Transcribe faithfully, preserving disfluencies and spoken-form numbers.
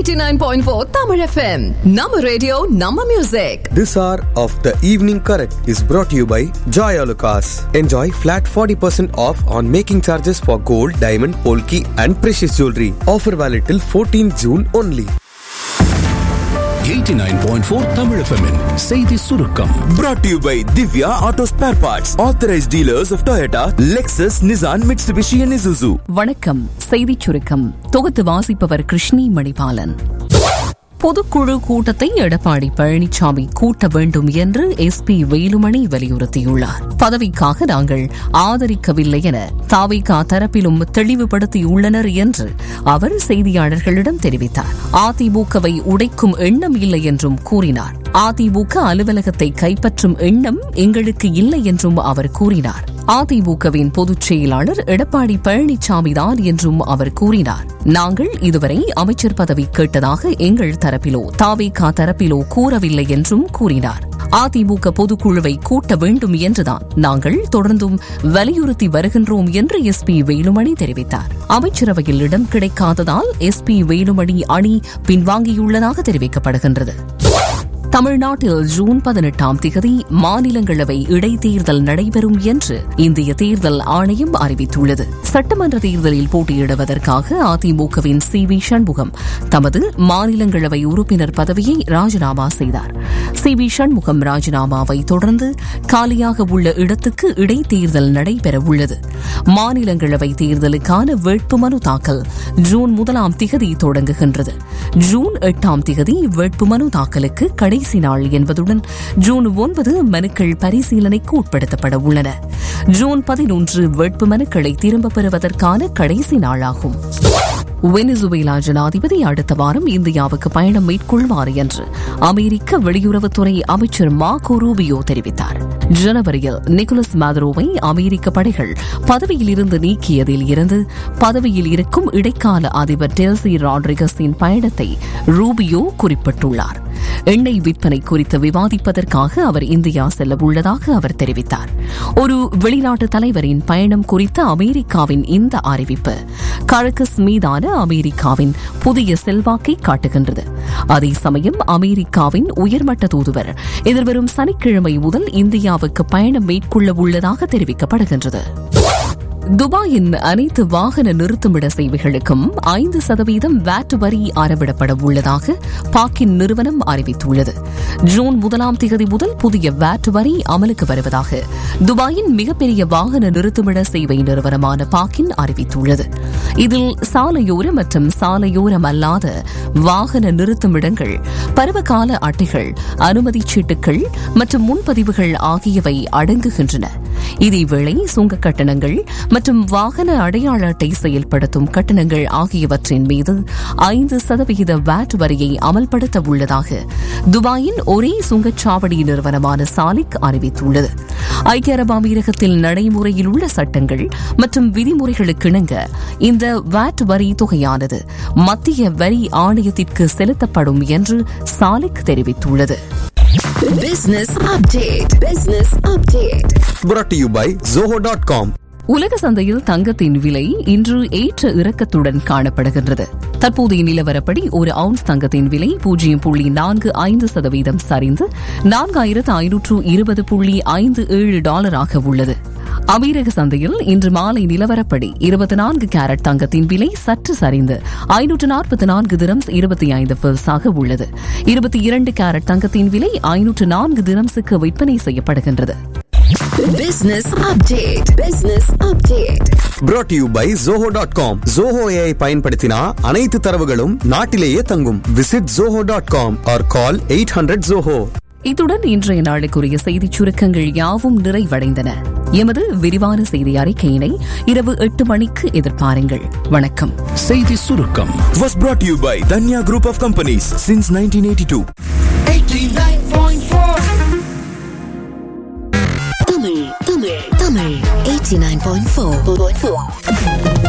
eighty-nine point four Tamil F M. Nama radio, Nama music. This hour of the evening correct is brought to you by Joy Alucas. Enjoy flat forty percent off on making charges for gold, diamond, polki and precious jewelry. Offer valid till fourteenth June only. eighty-nine point four Tamil F M in செய்தி சுருக்கம். Brought to you by Divya Auto Spare Parts, authorized dealers of Toyota, Lexus, Nissan, Mitsubishi and Isuzu. வணக்கம். செய்தி சுருக்கம் தொகுத்து வாசிப்பவர் கிருஷ்ணி மணிபாலன். பொதுக்குழு கூட்டத்தை எடப்பாடி பழனிசாமி கூட்ட வேண்டும் என்று எஸ் பி வேலுமணி வலியுறுத்தியுள்ளார். பதவிக்காக நாங்கள் ஆதரிக்கவில்லை என தாவேகா தரப்பிலும் தெளிவுபடுத்தியுள்ளனர் என்று அவர் செய்தியாளர்களிடம் தெரிவித்தார். அதிமுகவை உடைக்கும் எண்ணம் இல்லை என்றும் கூறினார். அதிமுக அலுவலகத்தை கைப்பற்றும் எண்ணம் எங்களுக்கு இல்லை என்றும் அவர் கூறினார். அதிமுகவின் பொதுச் செயலாளர் எடப்பாடி பழனிசாமி தான் என்றும் அவர் கூறினார். நாங்கள் இதுவரை அமைச்சர் பதவி கேட்டதாக எங்கள் தரப்பிலோ தாவேகா தரப்பிலோ கூறவில்லை என்றும் கூறினார். அதிமுக பொதுக்குழுவை கூட்ட வேண்டும் என்றுதான் நாங்கள் தொடர்ந்தும் வலியுறுத்தி வருகின்றோம் என்று எஸ் பி வேலுமணி தெரிவித்தார். அமைச்சரவையில் இடம் கிடைக்காததால் எஸ் பி வேலுமணி அணி பின்வாங்கியுள்ளதாக தெரிவிக்கப்படுகின்றது. தமிழ்நாட்டில் ஜூன் பதினெட்டாம் தேதி மாநிலங்களவை இடைத்தேர்தல் நடைபெறும் என்று இந்திய தேர்தல் ஆணையம் அறிவித்துள்ளது. சட்டமன்ற தேர்தலில் போட்டியிடுவதற்காக அதிமுகவின் சி வி சண்முகம் தமது மாநிலங்களவை உறுப்பினர் பதவியை ராஜினாமா செய்தார். சி வி சண்முகம் ராஜினாமாவை தொடர்ந்து காலியாக உள்ள இடத்துக்கு இடைத்தேர்தல் நடைபெறவுள்ளது. மாநிலங்களவை தேர்தலுக்கான வேட்புமனு தாக்கல் ஜூன் முதலாம் திகதி தொடங்குகின்றது. ஜூன் எட்டாம் திகதி வேட்புமனு தாக்கலுக்கு கடை கடைசி நாள் என்பதுடன் ஜூன் ஒன்பது மனுக்கள் பரிசீலனைக்கு உட்படுத்தப்பட உள்ளன. ஜூன் பதினொன்று வேட்பு மனுக்களை திரும்பப் பெறுவதற்கான கடைசி நாளாகும். வெனிசுவேலா ஜனாதிபதி அடுத்த வாரம் இந்தியாவுக்கு பயணம் மேற்கொள்வார் என்று அமெரிக்க வெளியுறவுத்துறை அமைச்சர் மார்கோ ரூபியோ தெரிவித்தார். ஜனவரியில் நிக்கோலஸ் மாதுரோவை அமெரிக்க படைகள் பதவியில் இருந்து நீக்கியதில் இருந்து பதவியில் இருக்கும் இடைக்கால அதிபர் டெல்சி ராட்ரிகஸின் பயணத்தை ரூபியோ குறிப்பிட்டுள்ளார். எண்ணெய் விற்பனை குறித்து விவாதிப்பதற்காக அவர் இந்தியா செல்ல உள்ளதாக அவர் தெரிவித்தார். ஒரு வெளிநாட்டு தலைவரின் பயணம் குறித்த அமெரிக்காவின் இந்த அறிவிப்பு கரகஸ் மீதான அமெரிக்காவின் புதிய செல்வாக்கை காட்டுகின்றது. அதே சமயம் அமெரிக்காவின் உயர்மட்ட தூதுவர் எதிர்வரும் சனிக்கிழமை முதல் இந்தியாவுக்கு பயணம் மேற்கொள்ள உள்ளதாக தெரிவிக்கப்படுகின்றது. துபாயின் அனைத்து வாகன நிறுத்துமிட சேவைகளுக்கும் ஐந்து சதவீதம் வாட் வரி அறவிடப்பட உள்ளதாக பாக்கின் நிறுவனம் அறிவித்துள்ளது. ஜூன் முதலாம் தேதி முதல் புதிய வாட் வரி அமலுக்கு வருவதாக துபாயின் மிகப்பெரிய வாகன நிறுத்துமிட சேவை நிறுவனமான பாக்கின் அறிவித்துள்ளது. இதில் சாலையோர மற்றும் சாலையோரம் அல்லாத வாகன நிறுத்துமிடங்கள், பருவகால அட்டைகள், அனுமதி சீட்டுகள் மற்றும் முன்பதிவுகள் ஆகியவை அடங்குகின்றன. இதேவேளை சுங்க கட்டணங்கள் மற்றும் வாகன அடையாள அட்டை செயல்படுத்தும் கட்டணங்கள் ஆகியவற்றின் மீது ஐந்து சதவீத வாட் வரியை அமல்படுத்த உள்ளதாக துபாயின் ஒரே சுங்கச்சாவடி நிறுவனமான சாலிக் அறிவித்துள்ளது. ஐக்கிய அரபு அமீரகத்தில் நடைமுறையில் உள்ள சட்டங்கள் மற்றும் விதிமுறைகளுக்கிணங்க இந்த வாட் வரி தொகையானது மத்திய வரி ஆணையத்திற்கு செலுத்தப்படும் என்று சாலிக் தெரிவித்துள்ளது. Business update. Business update. Brought to you by Zoho dot com. உலக சந்தையில் தங்கத்தின் விலை இன்று ஏற்ற இறக்கத்துடன் காணப்படுகின்றது. தற்போதைய நிலவரப்படி ஒரு அவுன்ஸ் தங்கத்தின் விலை பூஜ்ஜியம் புள்ளி நான்கு ஐந்து சதவீதம் சரிந்து நான்காயிரத்து ஐநூற்று இருபது புள்ளி ஐந்து ஏழு டாலராக உள்ளது. அமீரக சந்தையில் இன்று மாலை நிலவரப்படி இருபத்தி நான்கு கேரட் தங்கத்தின் விலை சற்று சரிந்து ஐநூற்று நாற்பத்தி நான்கு திரம்ஸ் இருபத்தி ஐந்து பில்ஸாக உள்ளது. இருபத்தி இரண்டு கேரட் தங்கத்தின் விலை ஐநூற்று நான்கு திரம்ஸுக்கு விற்பனை செய்யப்படுகின்றது. Business update. Business update. Brought to you by Zoho dot com. Zoho A I பயன்படுத்தினா அனைத்து தரவுகளும் நாட்டிலேயே தங்கும். Visit Zoho dot com or call eight hundred Zoho. இத்துடன் இன்றைய நாளுக்குரிய செய்திச் சுருக்கங்கள் யாவும் நிறைவடைந்தன. எமது விரிவான செய்தி அறிக்கையினை இரவு எட்டு மணிக்கு எதிர்பாருங்கள். வணக்கம். செய்தி சுருக்கம் Was brought to you by Danya Group of Companies since nineteen eighty-two. eighty-nine point four Tamil, Tamil, Tamil eighty-nine point four